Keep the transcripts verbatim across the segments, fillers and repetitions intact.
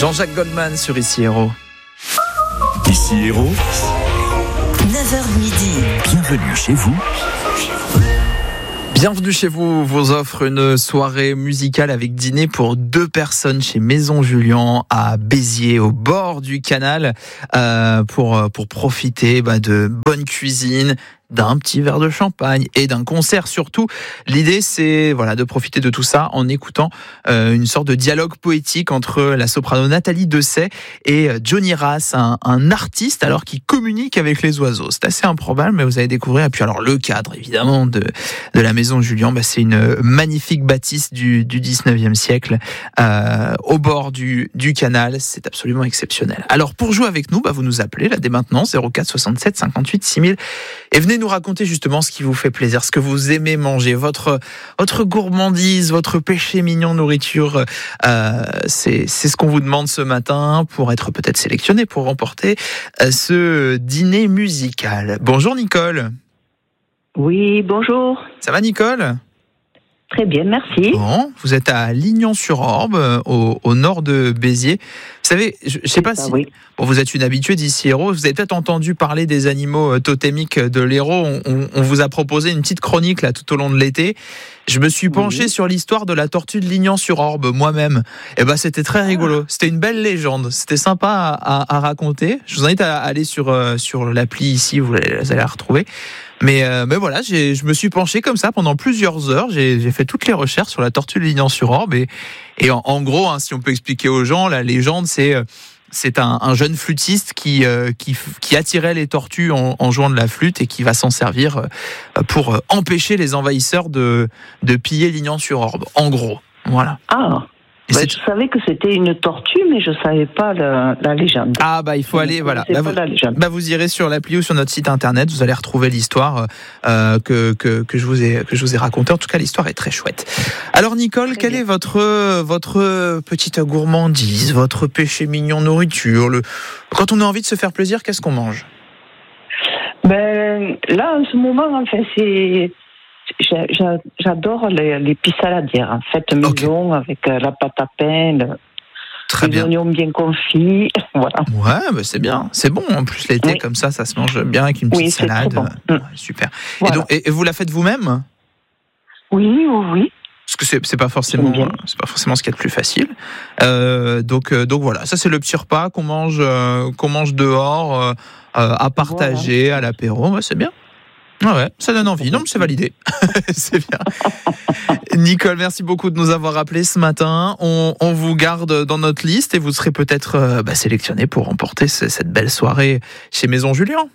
Jean-Jacques Goldman sur Ici Héros. Ici Héros, neuf heures midi. bienvenue chez vous. Bienvenue chez vous, vous offre une soirée musicale avec dîner pour deux personnes chez Maison Julian à Béziers, au bord du canal, euh, pour, pour profiter bah, de bonne cuisine, d'un petit verre de champagne et d'un concert surtout. L'idée, c'est voilà de profiter de tout ça en écoutant euh, une sorte de dialogue poétique entre la soprano Nathalie Dessay et Johnny Rass, un, un artiste alors qui communique avec les oiseaux. C'est assez improbable, mais vous allez découvrir. Et puis alors le cadre évidemment de de la Maison Julian, bah, c'est une magnifique bâtisse du du dix-neuvième siècle euh, au bord du du canal. C'est absolument exceptionnel. Alors pour jouer avec nous, bah, vous nous appelez là dès maintenant zéro quatre soixante-sept cinquante-huit six mille et venez nous raconter justement ce qui vous fait plaisir, ce que vous aimez manger, votre votre gourmandise, votre péché mignon nourriture. Euh, c'est c'est ce qu'on vous demande ce matin pour être peut-être sélectionné pour remporter euh, ce dîner musical. Bonjour Nicole. Oui, bonjour. Ça va Nicole ? Très bien, merci. Bon, vous êtes à Lignon-sur-Orbe, au, au nord de Béziers. Vous savez, je ne sais pas ça, si oui. bon, vous êtes une habituée d'Ici Héros. Vous avez peut-être entendu parler des animaux totémiques de l'Hérault. On, on, on vous a proposé une petite chronique là tout au long de l'été. Je me suis penché oui. sur l'histoire de la tortue de Lignon-sur-Orbe moi-même. Et ben, c'était très rigolo. Ah. C'était une belle légende. C'était sympa à, à, à raconter. Je vous invite à aller sur euh, sur l'appli ici. Vous allez, vous allez la retrouver. Mais, euh, mais voilà, j'ai, je me suis penché comme ça pendant plusieurs heures. J'ai, j'ai fait toutes les recherches sur la tortue de Lignon-sur-Orbe. Et, et en, en gros, hein, si on peut expliquer aux gens, la légende, c'est, c'est un, un jeune flûtiste qui, euh, qui, qui attirait les tortues en, en jouant de la flûte et qui va s'en servir pour empêcher les envahisseurs de, de piller Lignon-sur-Orbe. En gros, voilà. Ah Bah, je savais que c'était une tortue, mais je ne savais pas la, la légende. Ah bah il faut je aller, voilà. Bah vous, la bah vous irez sur l'appli ou sur notre site internet, vous allez retrouver l'histoire euh, que, que, que, je vous ai, que je vous ai racontée. En tout cas, l'histoire est très chouette. Alors Nicole, très quelle bien. est votre, votre petite gourmandise, votre péché mignon nourriture le... Quand on a envie de se faire plaisir, qu'est-ce qu'on mange ? Ben, là, en ce moment, enfin, c'est... J'adore les, les pistes saladières, en fait, maison, okay. avec la pâte à pain, le, Très les bien. oignons bien confits, voilà. Ouais, bah c'est bien, c'est bon, en plus l'été, oui. comme ça, ça se mange bien avec une petite oui, salade. Bon. Ouais, super. Voilà. Et, donc, et, et vous la faites vous-même ? Oui, oui, oui. Parce que c'est, c'est pas forcément, c'est pas forcément ce qu'il y a de plus facile. Euh, donc, euh, donc voilà, ça c'est le petit repas qu'on mange, euh, qu'on mange dehors, euh, à partager, voilà. à l'apéro, bah, c'est bien. Ah ouais, ça donne envie. Non, mais c'est validé. C'est bien. Nicole, merci beaucoup de nous avoir appelés ce matin. On, on vous garde dans notre liste et vous serez peut-être euh, bah, sélectionné pour remporter ce, cette belle soirée chez Maison Julian.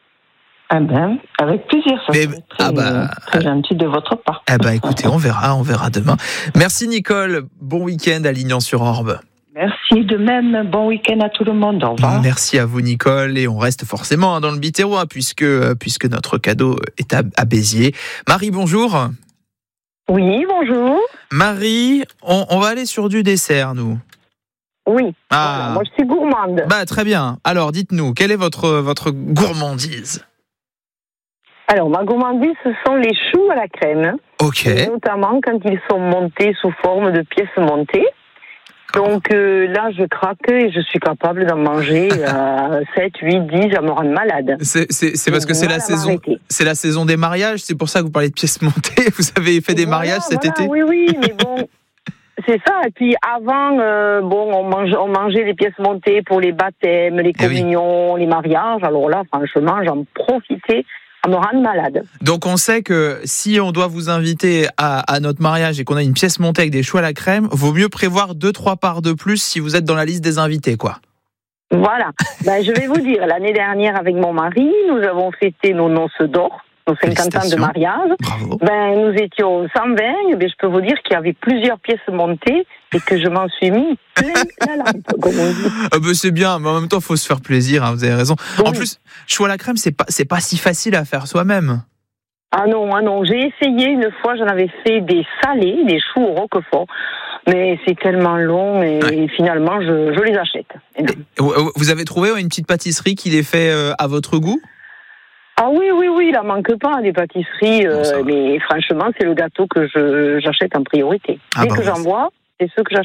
Ah ben, avec plaisir. Ça mais, très, ah bah, très gentil de votre part. Eh ben, écoutez, on verra, on verra demain. Merci Nicole. Bon week-end à Lignon-sur-Orbe. Merci, de même, bon week-end à tout le monde, au revoir. Merci à vous Nicole, et on reste forcément dans le Biterrois puisque, puisque notre cadeau est à, à Béziers. Marie, bonjour. Oui, bonjour. Marie, on, on va aller sur du dessert, nous. Oui, ah. voilà, moi je suis gourmande. Bah, très bien, alors dites-nous, quelle est votre, votre gourmandise ? Alors, ma gourmandise, ce sont les choux à la crème. Ok. Et notamment quand ils sont montés sous forme de pièces montées. Donc euh, là, je craque et je suis capable d'en manger euh, sept, huit, dix, à me rendre malade. C'est, c'est, c'est parce que c'est la, saison, c'est la saison des mariages, c'est pour ça que vous parlez de pièces montées. Vous avez fait des voilà, mariages cet voilà, été ? Oui, oui, mais bon, c'est ça. Et puis avant, euh, bon, on, mange, on mangeait les pièces montées pour les baptêmes, les communions, oui. les mariages. Alors là, franchement, j'en profitais à me rendre malade. Donc on sait que si on doit vous inviter à, à notre mariage et qu'on a une pièce montée avec des choux à la crème, vaut mieux prévoir deux trois parts de plus si vous êtes dans la liste des invités, quoi. Voilà. Ben, je vais vous dire, l'année dernière avec mon mari, nous avons fêté nos noces d'or, nos cinquante ans de mariage. Bravo. Ben, nous étions cent vingt, ben, je peux vous dire qu'il y avait plusieurs pièces montées et que je m'en suis mis plein la lampe, comme on dit. Ah ben c'est bien, mais en même temps, il faut se faire plaisir, hein, vous avez raison. Oui. En plus, choux à la crème, c'est pas, c'est pas si facile à faire soi-même. Ah non, ah non, j'ai essayé une fois, j'en avais fait des salés, des choux au roquefort, mais c'est tellement long et, ouais. et finalement, je, je les achète. Et vous avez trouvé une petite pâtisserie qui les fait à votre goût ? Ah oui, oui, oui, il n'en manque pas des pâtisseries, euh, mais franchement, c'est le gâteau que je, j'achète en priorité. Ah Dès bah que j'en vois, c'est ceux que j'achète.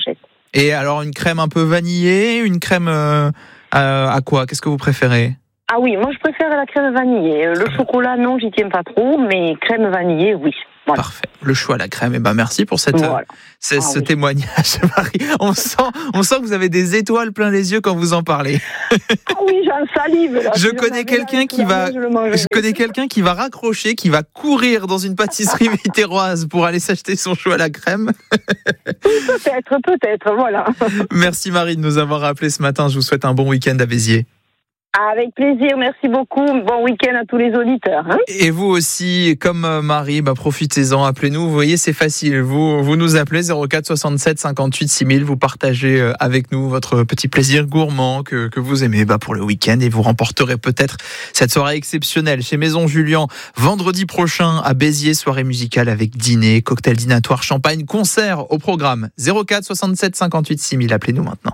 Et alors une crème un peu vanillée, une crème euh, euh, à quoi? Qu'est-ce que vous préférez? Ah oui, moi je préfère la crème vanillée. Le chocolat, non, j'y tiens pas trop, mais crème vanillée, oui. Voilà. Parfait. Le choix à la crème. Et ben merci pour cette, Voilà. ce, ah, ce oui. témoignage, Marie. On sent, on sent que vous avez des étoiles plein les yeux quand vous en parlez. Ah oui, j'en salive. Là. Je connais quelqu'un qui va, je connais quelqu'un qui va raccrocher, qui va courir dans une pâtisserie vétéroise pour aller s'acheter son choix à la crème. Peut-être, peut-être, voilà. Merci Marie de nous avoir rappelé ce matin. Je vous souhaite un bon week-end à Béziers. Avec plaisir, merci beaucoup. Bon week-end à tous les auditeurs. Hein. Et vous aussi, comme Marie, bah profitez-en, appelez-nous. Vous voyez, c'est facile. Vous, vous nous appelez zéro quatre soixante-sept cinquante-huit six mille. Vous partagez avec nous votre petit plaisir gourmand que, que vous aimez bah, pour le week-end et vous remporterez peut-être cette soirée exceptionnelle chez Maison Julian vendredi prochain à Béziers, soirée musicale avec dîner, cocktail dînatoire, champagne, concert au programme. zéro quatre soixante-sept cinquante-huit six mille. Appelez-nous maintenant.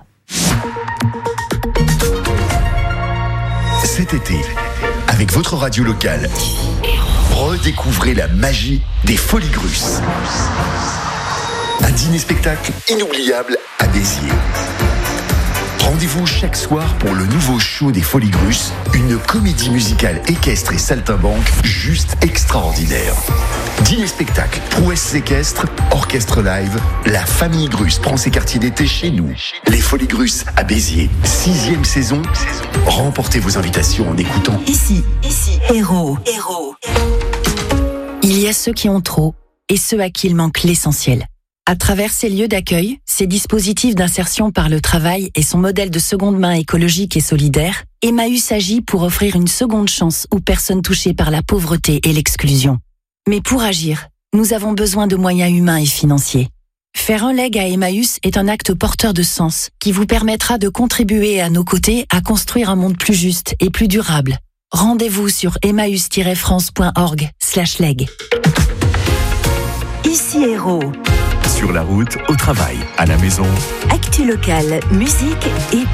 Cet été, avec votre radio locale, redécouvrez la magie des Folies Grusses. Un dîner-spectacle inoubliable à Béziers. Rendez-vous chaque soir pour le nouveau show des Folies Grusses, une comédie musicale équestre et saltimbanque juste extraordinaire. Dîner-spectacle, prouesse équestre, orchestre live, la famille Grusse prend ses quartiers d'été chez nous. Les Folies Grusses à Béziers, sixième saison. Remportez vos invitations en écoutant Ici, ici, héros, héros. Il y a ceux qui ont trop et ceux à qui il manque l'essentiel. À travers ces lieux d'accueil, ces dispositifs d'insertion par le travail et son modèle de seconde main écologique et solidaire, Emmaüs agit pour offrir une seconde chance aux personnes touchées par la pauvreté et l'exclusion. Mais pour agir, nous avons besoin de moyens humains et financiers. Faire un leg à Emmaüs est un acte porteur de sens qui vous permettra de contribuer à nos côtés à construire un monde plus juste et plus durable. Rendez-vous sur emmaüs tiret france point org slash leg. Ici, héros. sur la route, au travail, à la maison. Actu locale, musique et